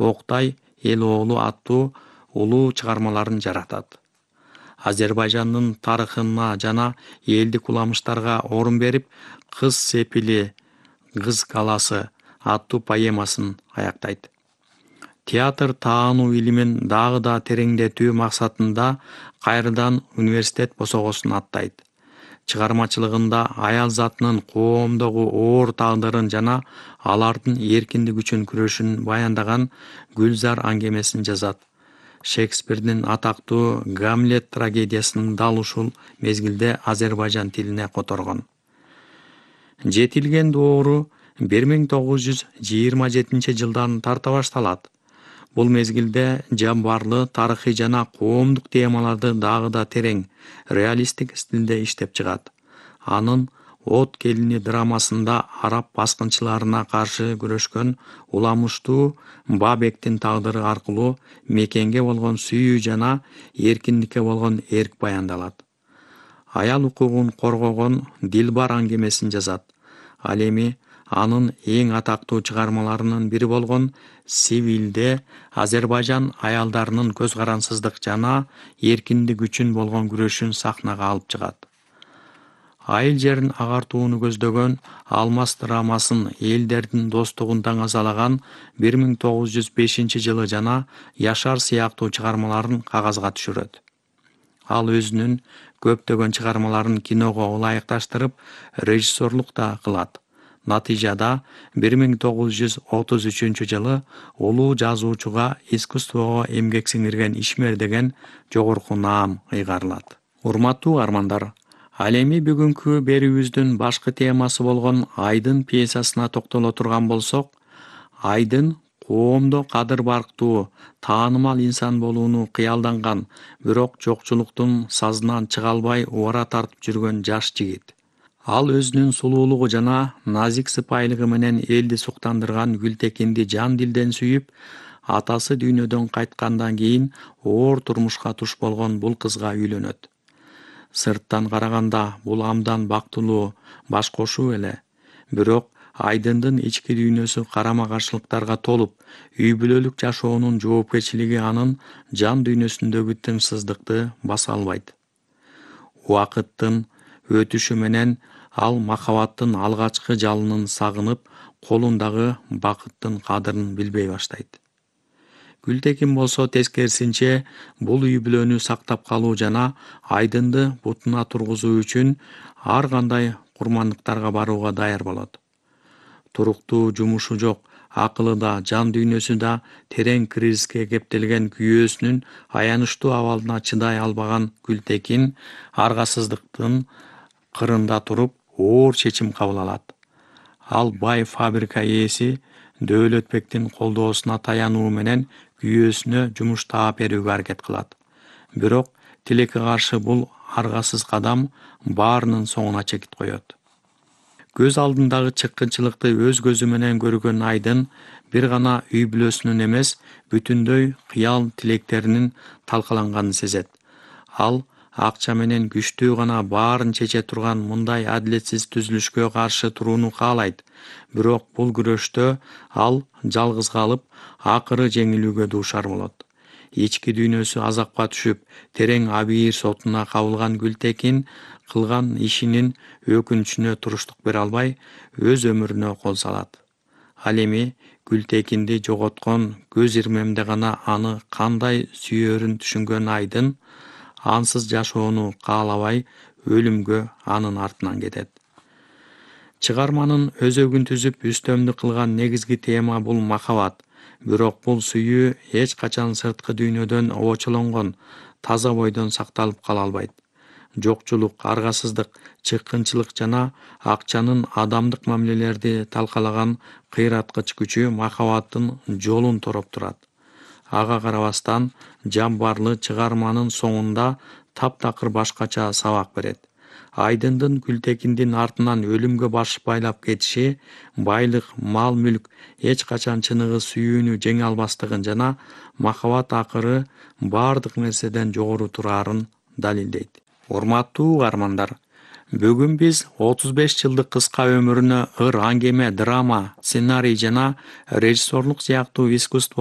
Октай эл оолу аттуу улуу чыгармаларын жаратат. Азербайжандын тарыхына жана элдик уламыштарга орун берип, Кыз сепили, Кыз каласы аттуу поэмасын аяктайт. Театр таануу илимин дагы да тереңдетүү максатында кайрадан университет босогосун аттайт. Чыгармачылыгында аял затынын коомдогу оор тагдырын жана алардын эркиндик үчүн күрөшүн баяндаган Гүлзар аңгемесин жазат. Шекспирдин атактуу Гамлет трагедиясын дал ушул мезгилде азербайжан тилине которгон. Жетилген доору 1927-жылдан тарта башталат. Бул мезгилде жаббарлы, тарыхый жана коомдук темаларды дагы да терең, реалисттик стилде иштеп чыгат. Анын От келини драмасында араб баскынчыларына каршы күрөшкөн уламыштуу Бабектин тагдыры аркылуу мекенге болгон сүйүү жана эркиндикке болгон эрк баяндалат. Аял укугун коргогон Дилбар аңгемесин жазат. Ал эми анын эң атактуу чыгармаларынын бири болгон Сивилде Азербайжан аялдарынын көз карансыздык жана эркиндик үчүн болгон күрөшүн сахнага алып чыгат. Айыл жерин агартууну көздөгөн Алмаз драмасын элдердин достугун таңазалаган 1905-жылы жана Яшар сыяктуу чыгармаларын кагазга түшүрөт. Ал өзүнүн көптөгөн чыгармаларын киного ылайыкташтырып, режиссерлук да кылат. Натыйжада 1933-жылы улуу жазуучуга искусствого эмгек сиңирген ишмер деген жогорку наам ыйгарылат. Урматтуу армандар, ал эми бүгүнкү берүүбүздүн башкы темасы болгон Айдын пьесасына токтоло турган болсок, Айдын коомдо кадыр барктуу, таанымал инсан болууну кыялданган, бирок жокчулуктун сазынан чыга албай убара тартып жүргөн жаш жигит. Ал өзүнүн сулуулугу жана назик сыпайылыгы менен элди суктандырган Гүлтекинди жан дилден сүйүп, атасы дүйнөдөн кайткандан кийин оор турмушка туш болгон бул кызга үйлөнөт. Сырттан караганда бул абдан бактылуу, баш кошуу эле. Бирок Айдындын ички дүйнөсү карама-каршылыктарга толуп, үй бүлөлүк жашоонун жоопкерчилиги анын жан дүйнөсүндөгү тынчсыздыкты баса албайт. Убакыттын өтүшү менен ал махабаттын алгачкы жалынын сагынып, колундагы бакыттын кадырын билбей баштайт. Гүлтекин болсо тескерисинче бул үй бүлөнү сактап калуу жана Айдынды бутуна тургузуу үчүн ар кандай курмандыктарга барууга даяр болот. Туруктуу жумушу жок, акылы да, жан дүйнөсү да терең кризиске кептелген күйөөсүнүн аянычтуу абалына чыдай албаган Гүлтекин аргасыздыктын кырында туруп оор чечим кабыл алат. Ал бай фабрика ээси Дөөлөтбектин колдоосуна таянуу менен күйөөсүнө жумуш таап берүүгө аракет кылат. Бирок тилекке каршы бул аргасыз кадам баарынын соңуна чекит коет. Көз алдындагы чыккынчылыкты өз көзү менен көргөн Айдын бир гана үй бүлөсүнүн эмес, бүтүндөй кыял тилектеринин талкаланганын сезет. Ал акча менен күчтүү гана баарын чече турган мындай адилетсиз түзүлүшкө каршы турууну каалайт. Бирок бул күрөштө ал жалгыз калып, акыры жеңилүүгө дуушар болот. Ички дүйнөсү азапка түшүп, терең абийир сотуна кабылган Гүлтекин кылган ишинин өкүнүчүнө туруштук бере албай, өз өмүрүнө кол салат. Ал эми Гүлтекинди жоготкон көз ирмемде гана аны кандай сүйөрүн түшүнгөн Айдын ансыз жашоону каалабай, өлүмгө анын артынан кетет. Чыгарманын өзөгүн түзүп үстөмдүк кылган негизги тема бул махабат. Бирок бул сүйүү эч качан сырткы дүйнөдөн обочолонгон, таза бойдон сакталып кала албайт. Жокчулук, аргасыздык, чыккынчылык жана акчанын адамдык мамилелерди талкалаган кыйраткыч күчү махабаттын жолун тороп турат. Ага карабастан, жаббарлы чыгарманын соңунда таптакыр башкача сабак берет. Айдындын Гүлтекиндин артынан өлүмгө баш байлап кетиши, байлык, мал-мүлк эч качан чыныгы сүйүүнү жеңе албастыгын жана махабат акыры бардык нерседен жогору турарын далилдейт. Урматтуу армандар, бүгүн биз 35 жылдык кыска өмүрүнө ыр аңгеме, драма, сценарий жана режиссерлук сыяктуу искусство